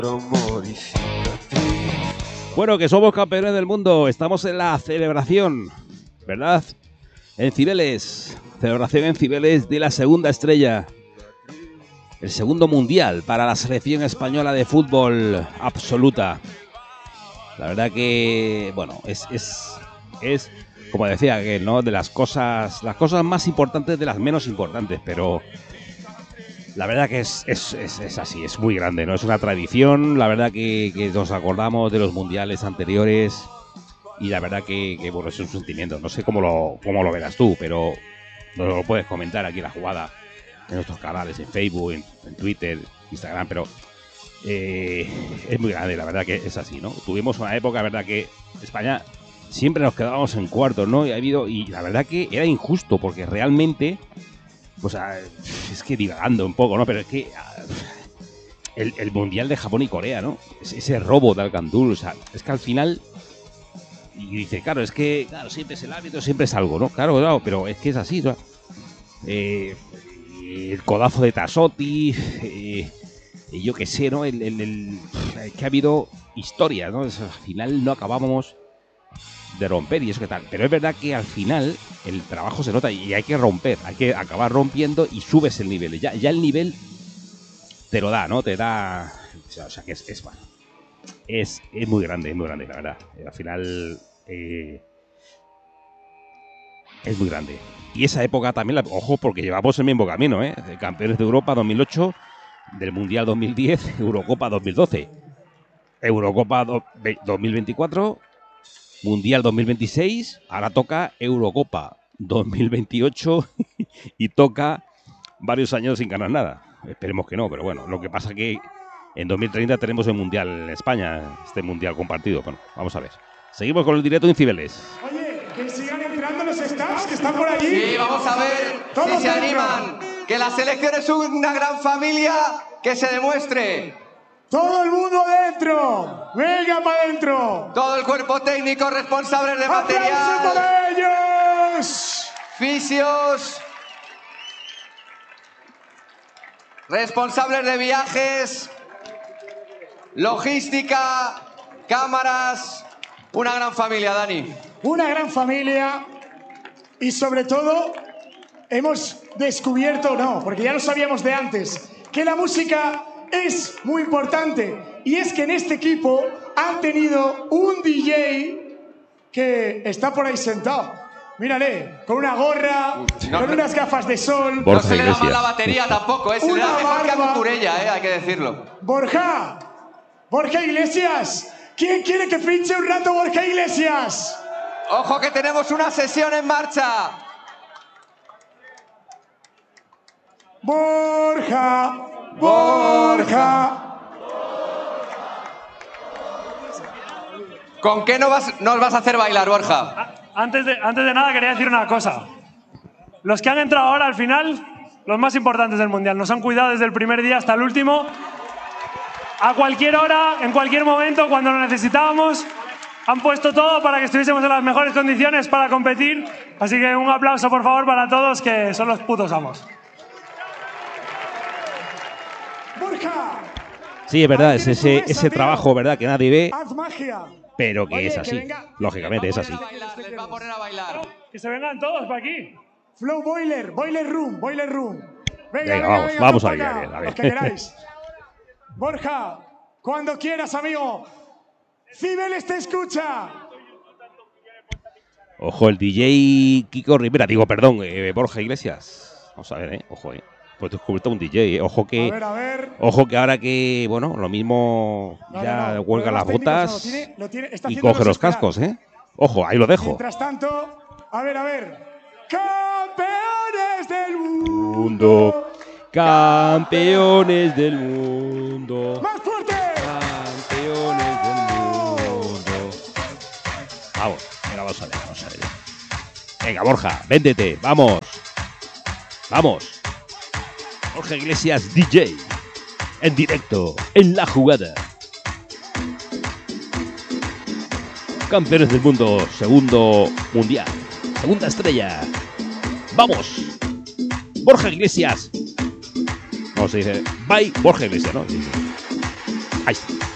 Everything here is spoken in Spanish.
Bueno, que somos campeones del mundo. Estamos en la celebración, ¿verdad? En Cibeles. Celebración en Cibeles de la segunda estrella. El segundo mundial para la selección española de fútbol absoluta. La verdad que, bueno, es como decía, que no de las cosas más importantes de las menos importantes, pero la verdad que es así, es muy grande, ¿no? Es una tradición, la verdad que nos acordamos de los mundiales anteriores y la verdad que bueno, es un sentimiento. No sé cómo lo verás tú, pero nos lo puedes comentar aquí en La Jugada, en nuestros canales, en Facebook, en Twitter, Instagram, pero es muy grande, la verdad que es así, ¿no? Tuvimos una época, la verdad que España siempre nos quedábamos en cuartos, ¿no? Y la verdad que era injusto, porque realmente, pues es que divagando un poco, ¿no? Pero es que el Mundial de Japón y Corea, ¿no? Ese robo de Alcandul, o sea, es que al final, y dice, claro, es que, claro, siempre es el árbitro, siempre es algo, ¿no? Claro, pero es que es así, ¿no? El codazo de Tassotti, y yo qué sé, ¿no? Es que ha habido historia, ¿no? Al final no acabábamos de romper y eso que tal. Pero es verdad que al final el trabajo se nota y hay que romper, hay que acabar rompiendo y subes el nivel. Ya el nivel te lo da, ¿no? Te da... O sea, que es bueno. Es muy grande, la verdad. Al final es muy grande. Y esa época también, ojo, porque llevamos el mismo camino, ¿eh? De campeones de Europa 2008, del Mundial 2010, Eurocopa 2012, Eurocopa 2024, Mundial 2026, ahora toca Eurocopa 2028 y toca varios años sin ganar nada. Esperemos que no, pero bueno, lo que pasa que en 2030 tenemos el Mundial en España, este Mundial compartido. Bueno, vamos a ver. Seguimos con el directo en Cibeles. Oye, que sigan entrando los staffs que están por allí. Sí, vamos a ver si se animan. Que la selección es una gran familia, que se demuestre. ¡Todo el mundo dentro! ¡Venga para adentro! Todo el cuerpo técnico, responsables de material. ¡Aplausos para ellos! Fisios. Responsables de viajes. Logística. Cámaras. Una gran familia, Dani. Una gran familia. Y sobre todo, hemos descubierto, no, porque ya lo sabíamos de antes, que la música es muy importante. Y es que en este equipo han tenido un DJ que está por ahí sentado. Mírale, con una gorra, con unas gafas de sol. No se le da mal la batería tampoco, se le da mejor que a Cucurella, hay que decirlo. Borja Iglesias. ¿Quién quiere que pinche un rato Borja Iglesias? Ojo que tenemos una sesión en marcha. Borja. ¿Con qué nos vas a hacer bailar, Borja? Antes de nada quería decir una cosa. Los que han entrado ahora al final, los más importantes del Mundial, nos han cuidado desde el primer día hasta el último. A cualquier hora, en cualquier momento, cuando lo necesitábamos, han puesto todo para que estuviésemos en las mejores condiciones para competir. Así que un aplauso, por favor, para todos, que son los putos amos. Sí, es verdad, es ese trabajo, ¿verdad?, que nadie ve, Haz magia. pero que es así. Lógicamente es así. Les va a poner a bailar. Que se vengan todos para aquí. Flow Boiler Room. Venga, vamos a ver. Los que queráis. Borja, cuando quieras, amigo. Cibeles te escucha. Ojo, el DJ Kiko Rivera, Borja Iglesias. Vamos a ver, ojo, pues descubierto un DJ, ojo que, A ver. ojo que ahora que, bueno, lo mismo ya huelga las botas y coge los cascos, Ojo, ahí lo dejo. Mientras tanto, a ver. Campeones del mundo. Campeones del mundo. ¡Más fuerte! Campeones del mundo. Vamos, venga, vamos a ver. Venga, Borja, véndete, vamos. Borja Iglesias DJ, en directo, en La Jugada. Campeones del mundo, segundo mundial, segunda estrella. ¡Vamos! Borja Iglesias. No, se dice, bye, Borja Iglesias, ¿no? Ahí está.